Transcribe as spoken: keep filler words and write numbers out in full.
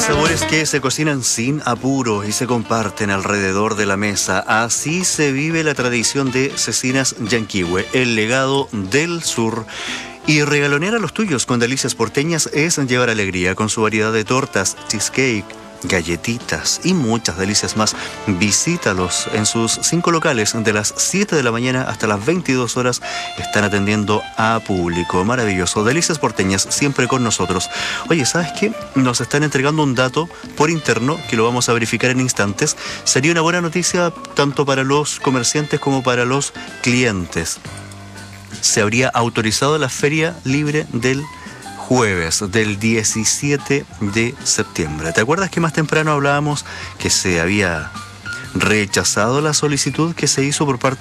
Sabores que se cocinan sin apuro y se comparten alrededor de la mesa. Así se vive la tradición de Cecinas Yanquihue, el legado del sur. Y regalonear a los tuyos con delicias porteñas es llevar alegría con su variedad de tortas, cheesecake, galletitas y muchas delicias más. Visítalos en sus cinco locales. De las siete de la mañana hasta las veintidós horas están atendiendo a público. Maravilloso. Delicias porteñas, siempre con nosotros. Oye, ¿sabes qué? Nos están entregando un dato por interno que lo vamos a verificar en instantes. Sería una buena noticia tanto para los comerciantes como para los clientes. Se habría autorizado la feria libre del jueves del diecisiete de septiembre. ¿Te acuerdas que más temprano hablábamos que se había rechazado la solicitud que se hizo por parte